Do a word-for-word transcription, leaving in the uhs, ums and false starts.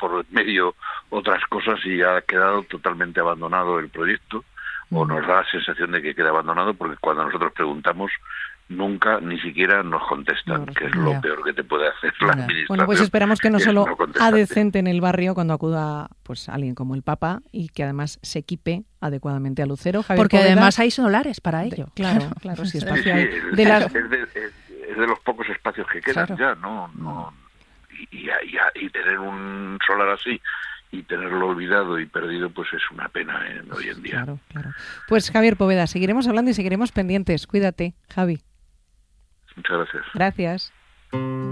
por medio otras cosas y ha quedado totalmente abandonado el proyecto, o nos da la sensación de que queda abandonado, porque cuando nosotros preguntamos nunca ni siquiera nos contestan, no, que es lo ya. peor que te puede hacer la administración. Bueno, pues esperamos que no solo no adecente en el barrio cuando acuda pues alguien como el Papa y que además se equipe adecuadamente a Lucero. Javier Porque Poveda, además hay solares para ello. De, claro, claro, si espacio sí, hay. Sí, de es, las... es, de, es, es de los pocos espacios que quedan claro. ya, ¿no? no y, y, y, y tener un solar así y tenerlo olvidado y perdido, pues es una pena ¿eh? hoy en día. Claro, claro. Pues Javier Poveda, seguiremos hablando y seguiremos pendientes. Cuídate, Javi. Muchas gracias. Gracias.